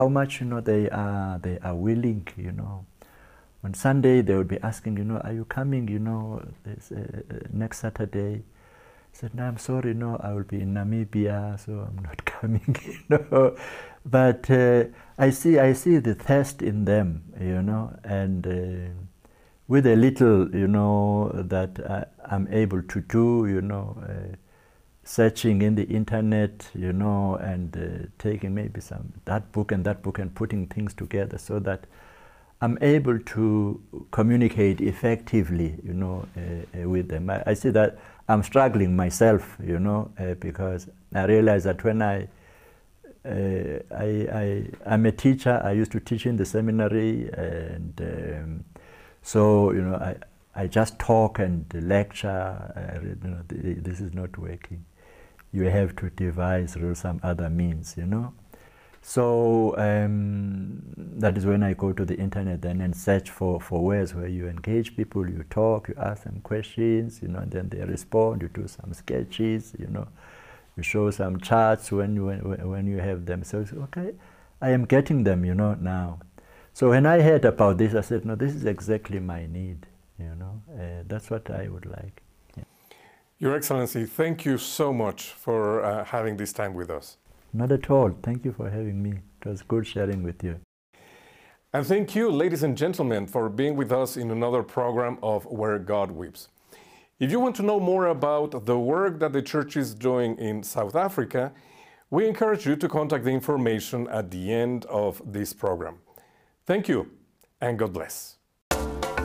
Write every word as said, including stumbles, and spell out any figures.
how much, you know, they are, they are willing, you know. On Sunday, they would be asking, you know, are you coming, you know, this, uh, next Saturday? I said, no, I'm sorry, no, I will be in Namibia, so I'm not coming, you know. But uh, I see, I see the thirst in them, you know, and uh, with a little, you know, that I, I'm able to do, you know, uh, searching in the internet, you know, and uh, taking maybe some, that book and that book and putting things together so that I'm able to communicate effectively, you know, uh, uh, with them. I, I see that I'm struggling myself, you know, uh, because I realize that when I, uh, I, I, I'm a teacher, I used to teach in the seminary, and um, so, you know, I, I just talk and lecture, uh, you know, this is not working. You have to devise some other means, you know. So um, that is when I go to the internet then and search for, for ways where you engage people, you talk, you ask them questions, you know, and then they respond, you do some sketches, you know, you show some charts when you, when, when you have them. So it's okay, I am getting them, you know, now. So when I heard about this, I said, no, this is exactly my need, you know, uh, that's what I would like. Yeah. Your Excellency, thank you so much for uh, having this time with us. Not at all. Thank you for having me. It was good sharing with you. And thank you, ladies and gentlemen, for being with us in another program of Where God Weeps. If you want to know more about the work that the Church is doing in South Africa, we encourage you to contact the information at the end of this program. Thank you, and God bless.